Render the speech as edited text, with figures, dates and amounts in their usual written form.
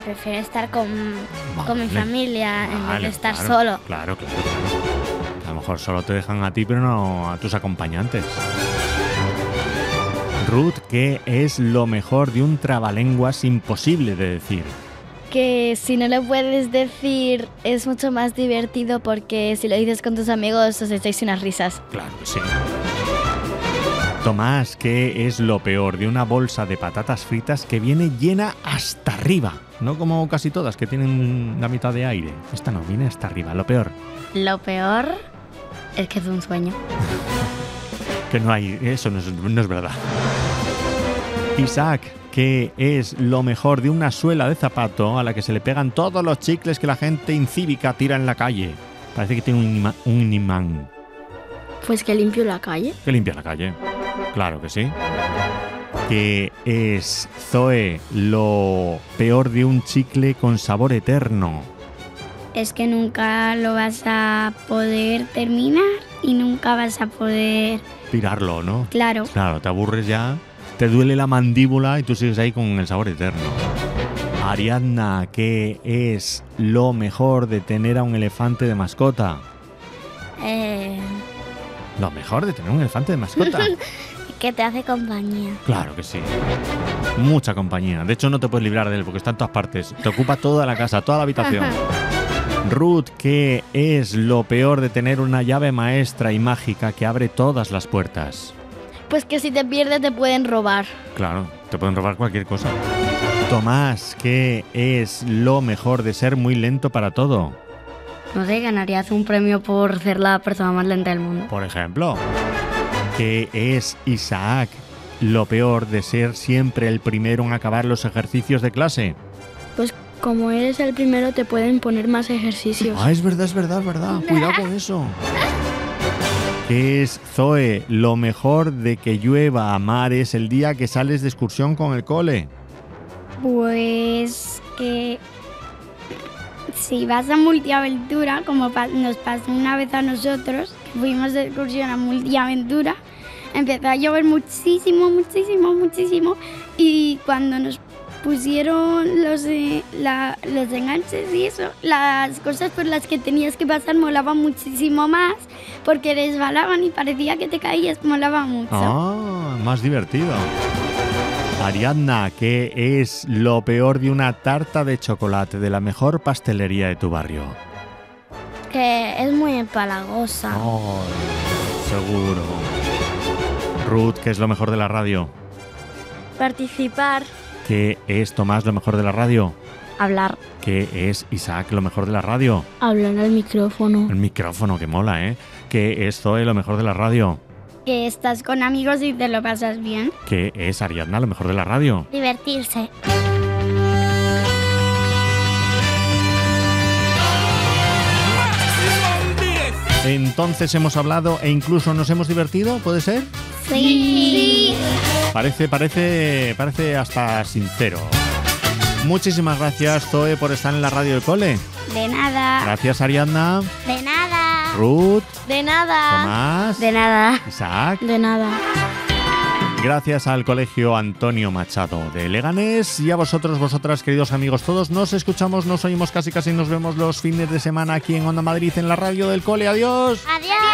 Prefiero estar con mi Vale. familia en vez Vale, de estar claro, solo. Claro. A lo mejor solo te dejan a ti, pero no a tus acompañantes. Ruth, ¿qué es lo mejor de un trabalenguas imposible de decir? Que si no lo puedes decir es mucho más divertido porque si lo dices con tus amigos os echáis unas risas. Claro que sí. Tomás, ¿qué es lo peor de una bolsa de patatas fritas que viene llena hasta arriba? No como casi todas, que tienen la mitad de aire. Esta no, viene hasta arriba, lo peor. Lo peor es que es un sueño. Que no hay, eso no es verdad. Isaac, ¿qué es lo mejor de una suela de zapato a la que se le pegan todos los chicles que la gente incívica tira en la calle? Parece que tiene un imán. Pues que limpio la calle. Que limpia la calle. Claro que sí. ¿Qué es, Zoe, lo peor de un chicle con sabor eterno? Es que nunca lo vas a poder terminar y nunca vas a poder... Tirarlo, ¿no? Claro. Claro, te aburres ya, te duele la mandíbula y tú sigues ahí con el sabor eterno. Ariadna, ¿qué es lo mejor de tener a un elefante de mascota? Lo mejor de tener un elefante de mascota. Que te hace compañía. Claro que sí. Mucha compañía. De hecho, no te puedes librar de él porque está en todas partes. Te ocupa toda la casa, toda la habitación. Ruth, ¿qué es lo peor de tener una llave maestra y mágica que abre todas las puertas? Pues que si te pierdes te pueden robar. Claro, te pueden robar cualquier cosa. Tomás, ¿qué es lo mejor de ser muy lento para todo? No sé, ganarías un premio por ser la persona más lenta del mundo. Por ejemplo, ¿qué es, Isaac, lo peor de ser siempre el primero en acabar los ejercicios de clase? Pues como eres el primero te pueden poner más ejercicios. Ah, es verdad. Cuidado con eso. ¿Qué es, Zoe, lo mejor de que llueva a mares el día que sales de excursión con el cole? Pues que si vas a Multiaventura, como nos pasó una vez a nosotros, que fuimos de excursión a Multiaventura, empezó a llover muchísimo, y cuando nos pusieron los enganches y eso, las cosas por las que tenías que pasar molaban muchísimo más, porque resbalaban y parecía que te caías, molaba mucho. Ah, más divertido. Ariadna, ¿qué es lo peor de una tarta de chocolate de la mejor pastelería de tu barrio? Que es muy empalagosa. Ay, seguro. Ruth, ¿qué es lo mejor de la radio? Participar. ¿Qué es, Tomás, lo mejor de la radio? Hablar. ¿Qué es, Isaac, lo mejor de la radio? Hablar al micrófono. El micrófono, que mola, ¿eh? ¿Qué es, Zoe, lo mejor de la radio? Que estás con amigos y te lo pasas bien. ¿Qué es, Ariadna, lo mejor de la radio? Divertirse. Entonces hemos hablado e incluso nos hemos divertido, ¿puede ser? Sí. Parece hasta sincero. Muchísimas gracias, Zoe, por estar en la radio del cole. De nada. Gracias, Ariadna. De nada. Ruth. De nada. Tomás. De nada. Isaac. De nada. Gracias al Colegio Antonio Machado de Leganés y a vosotros, vosotras, queridos amigos todos. Nos escuchamos, nos oímos casi, nos vemos los fines de semana aquí en Onda Madrid en la radio del cole. Adiós. Adiós.